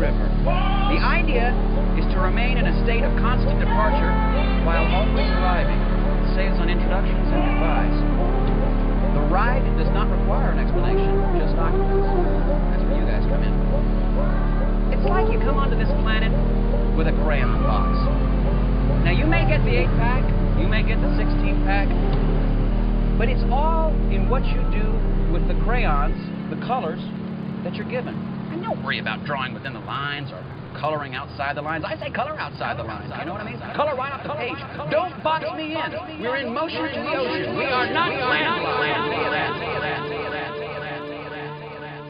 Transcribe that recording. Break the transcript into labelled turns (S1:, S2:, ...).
S1: river. The idea is to remain in a state of constant departure while always arriving. It saves on introductions and goodbyes. The ride does not require an explanation, just occupants. That's where you guys come in. It's like you come onto this planet with a crayon box. Now, you may get the 8-pack, you may get the 16-pack, but it's all in what you do with the crayons, the colors that you're given. And don't worry about drawing within the lines or coloring outside the lines. I say color outside the lines. You know what I mean? Color right off the page. Don't box me in. We're in motion to the ocean. We are not land.